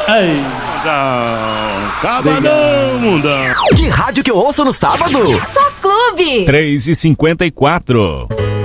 Ai. Acaba não, mundão. Que rádio que eu ouço no sábado? Só Clube. 3h54.